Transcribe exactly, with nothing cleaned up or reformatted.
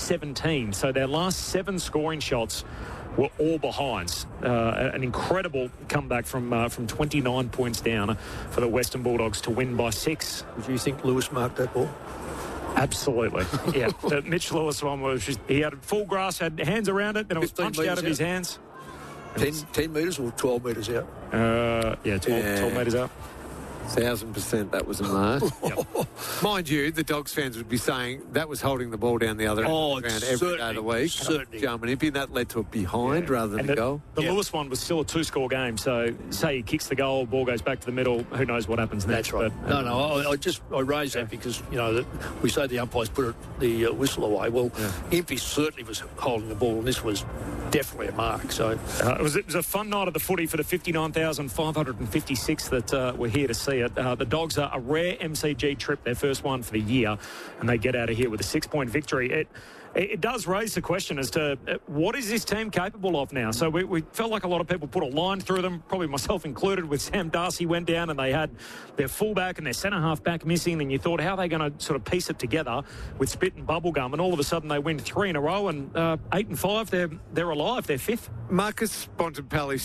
seventeen. So their last seven scoring shots were all behinds. Uh, an incredible comeback from uh, from twenty-nine points down for the Western Bulldogs to win by six. Do you think Lewis marked that ball? Absolutely, yeah. The Mitch Lewis one was just, he had full grass, had hands around it, then it was punched out of his hands. ten, ten metres or twelve metres out? Uh, yeah, twelve, Yeah. twelve metres out. Thousand percent that was a mark. Yep. Mind you, the Dogs fans would be saying that was holding the ball down the other Oh, end of the ground every day of the week. certainly. Jarman Impey, that led to a behind Yeah. rather than And a the, goal. The Yeah. Lewis one was still a two-score game, so say he kicks the goal, ball goes back to the middle, who knows what happens next. That's right. But, no, uh, no, I, I just I raised that because, you know, that we say the umpires put it, the uh, whistle away. Well, Yeah. Impey certainly was holding the ball, and this was definitely a mark. So, Uh, it, was, it was a fun night of the footy for the fifty-nine thousand five hundred fifty-six that uh, were here to see it. Uh, the Dogs are a rare M C G trip, their first one for the year, and they get out of here with a six-point victory. It it does raise the question as to uh, what is this team capable of now? So we, we felt like a lot of people put a line through them, probably myself included, with Sam Darcy went down and they had their fullback and their centre-half back missing, and you thought, how are they going to sort of piece it together with spit and bubblegum? And all of a sudden they win three in a row, and uh, eight and five, they're, they're alive, they're fifth. Marcus Bontempelli